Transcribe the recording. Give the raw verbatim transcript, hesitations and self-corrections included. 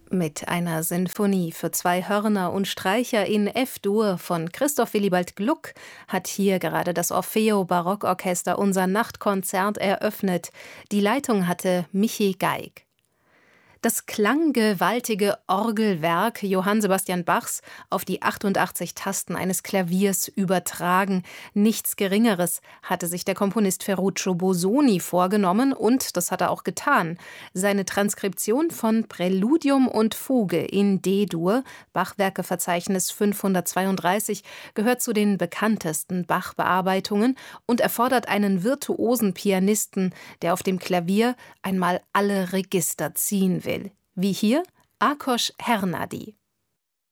Mit einer Sinfonie für zwei Hörner und Streicher in F-Dur von Christoph Willibald Gluck hat hier gerade das Orfeo Barockorchester unser Nachtkonzert eröffnet. Die Leitung hatte Michi Geig. Das klanggewaltige Orgelwerk Johann Sebastian Bachs auf die achtundachtzig Tasten eines Klaviers übertragen. Nichts Geringeres hatte sich der Komponist Ferruccio Busoni vorgenommen und das hat er auch getan. Seine Transkription von Präludium und Fuge in D-Dur, Bachwerkeverzeichnis fünfhundertzweiunddreißig, gehört zu den bekanntesten Bach-Bearbeitungen und erfordert einen virtuosen Pianisten, der auf dem Klavier einmal alle Register ziehen will. Wie hier Ákos Hernádi.